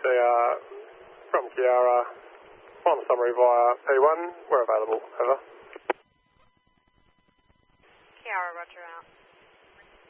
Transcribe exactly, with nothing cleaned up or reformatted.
uh, from Kiara, on summary via P one, we're available, over. Kiara, roger out.